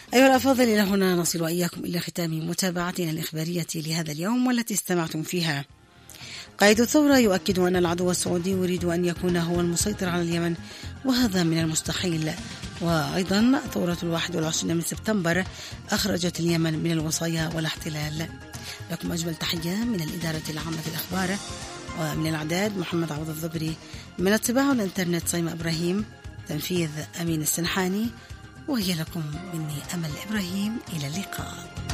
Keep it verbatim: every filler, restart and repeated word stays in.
أيها الأفاضل، إلى هنا نصل وإياكم إلى ختام متابعتنا الإخبارية لهذا اليوم، والتي استمعتم فيها. قائد الثورة يؤكد أن العدو السعودي يريد أن يكون هو المسيطر على اليمن، وهذا من المستحيل. وأيضا ثورة الواحد والعشرين من سبتمبر أخرجت اليمن من الوصايا والاحتلال. لكم أجمل تحية من الإدارة العامة للأخبار، ومن الإعداد محمد عوض الضبري، من الطباعة والإنترنت صيمة إبراهيم، تنفيذ أمين السنحاني، وهي لكم مني أمل إبراهيم. إلى اللقاء.